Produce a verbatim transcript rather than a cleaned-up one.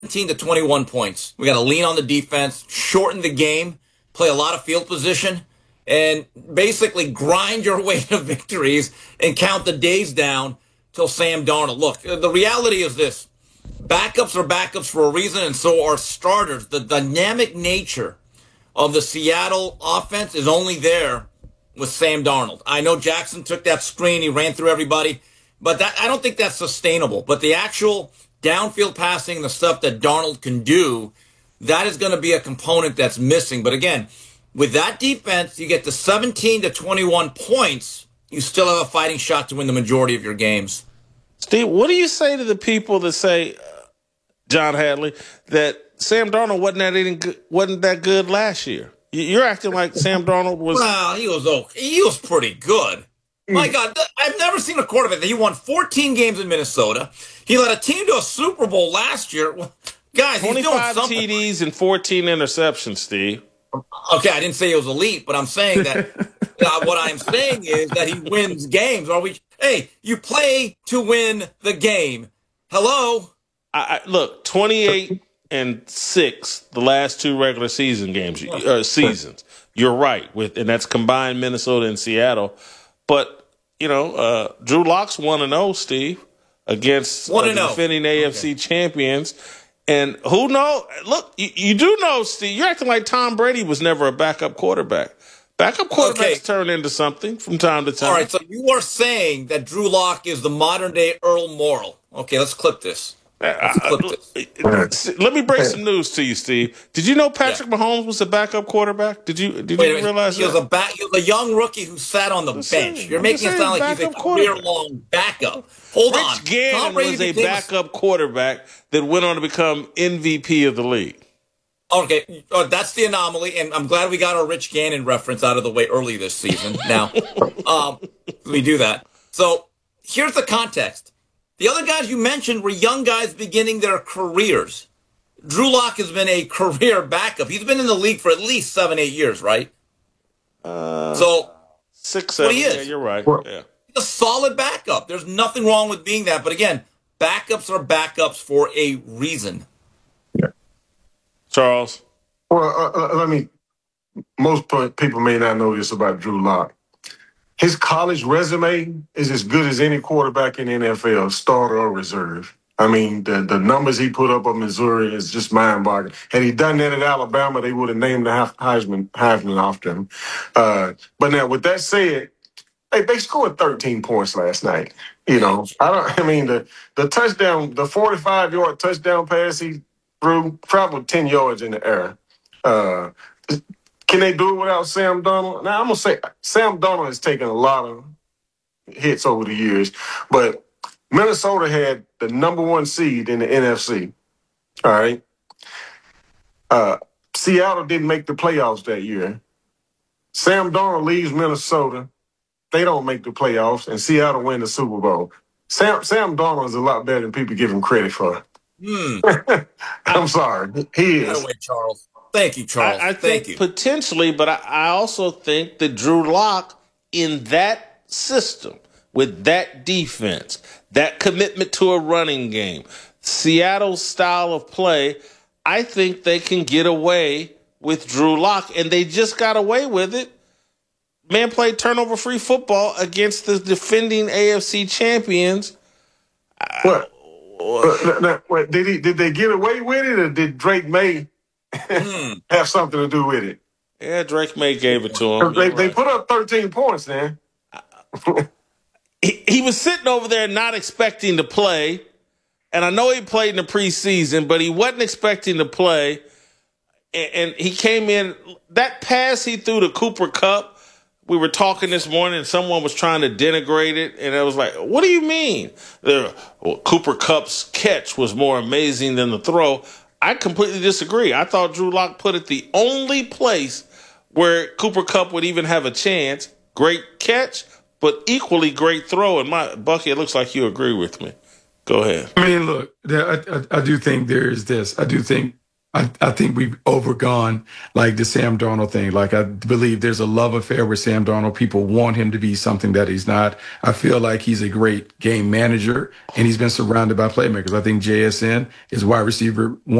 seventeen to twenty-one points. We got to lean on the defense, shorten the game, play a lot of field position, and basically grind your way to victories and count the days down till Sam Darnold. Look, the reality is this. Backups are backups for a reason, and so are starters. The dynamic nature of the Seattle offense is only there with Sam Darnold. I know Jackson took that screen, he ran through everybody, but that, I don't think that's sustainable. But the actual downfield passing, the stuff that Darnold can do, that is going to be a component that's missing. But again, with that defense, you get to seventeen to twenty-one points, you still have a fighting shot to win the majority of your games. Steve, what do you say to the people that say, uh, John Hadley, that Sam Darnold wasn't that any good, wasn't that good last year? You're acting like Sam Darnold was. Well, he was okay. He was pretty good. My God, I've never seen a quarterback that he won fourteen games in Minnesota. He led a team to a Super Bowl last year. Guys, he's doing twenty-five something. T Ds and fourteen interceptions, Steve. Okay, I didn't say he was elite, but I'm saying that uh, what I'm saying is that he wins games. Are we? Hey, you play to win the game. Hello. I, I, look, twenty-eight and six the last two regular season games, uh, seasons. You're right with, and that's combined Minnesota and Seattle. But you know, uh, Drew Lock's one and zero, Steve, against uh, the defending A F C okay. champions. And who knows? Look, you, you do know, Steve. You're acting like Tom Brady was never a backup quarterback. Backup quarterbacks okay. turn into something from time to time. All right, so you are saying that Drew Lock is the modern day Earl Morrall. Okay, let's clip this. Let's clip this. Uh, let me break some news to you, Steve. Did you know Patrick yeah. Mahomes was a backup quarterback? Did you did Wait, you realize he that? Was a back, he was a young rookie who sat on the Let's bench. say, You're I'm making it sound like he's a career-long backup. Hold Rich on. Gannon was a backup a... quarterback that went on to become M V P of the league. Okay, uh, that's the anomaly, and I'm glad we got our Rich Gannon reference out of the way early this season. Now, um, we do that. So here's the context. The other guys you mentioned were young guys beginning their careers. Drew Lock has been a career backup. He's been in the league for at least seven, eight years, right? Uh, so six, seven. He is. Yeah, you're right. Yeah. He's a solid backup. There's nothing wrong with being that. But again, backups are backups for a reason. Yeah. Charles? Well, uh, uh, let me, most people may not know this about Drew Lock. His college resume is as good as any quarterback in the N F L, starter or reserve. I mean, the, the numbers he put up at Missouri is just mind-boggling. Had he done that at Alabama, they would have named the Heisman, Heisman after him. Uh, but now, with that said, they, they scored thirteen points last night. You know, I don't. I mean, the the touchdown, the forty-five yard touchdown pass he threw, traveled ten yards in the air. Uh, Can they do it without Sam Darnold? Now, I'm going to say Sam Darnold has taken a lot of hits over the years, but Minnesota had the number one seed in the N F C. All right. Uh, Seattle didn't make the playoffs that year. Sam Darnold leaves Minnesota. They don't make the playoffs, and Seattle win the Super Bowl. Sam Sam Darnold is a lot better than people give him credit for. Mm. I'm sorry. He is. By the way, Charles. Thank you, Charles. I, I Thank think you. Potentially, but I, I also think that Drew Lock in that system, with that defense, that commitment to a running game, Seattle's style of play, I think they can get away with Drew Lock. And they just got away with it. Man played turnover-free football against the defending A F C champions. What? Uh, what did he? Did they get away with it, or did Drake May mm. have something to do with it? Yeah, Drake May gave it to him. They, right. they put up thirteen points, man. he, he was sitting over there not expecting to play, and I know he played in the preseason, but he wasn't expecting to play. And, and he came in. That pass he threw to Cooper Kupp, we were talking this morning, and someone was trying to denigrate it, and I was like, what do you mean? The, well, Cooper Kupp's catch was more amazing than the throw. I completely disagree. I thought Drew Lock put it the only place where Cooper Kupp would even have a chance. Great catch, but equally great throw. And my Bucky, it looks like you agree with me. Go ahead. I mean, look, I, I, I do think there is this. I do think I, I think we've overgone like the Sam Darnold thing. Like I believe there's a love affair with Sam Darnold. People want him to be something that he's not. I feel like he's a great game manager and he's been surrounded by playmakers. I think J S N is wide receiver one.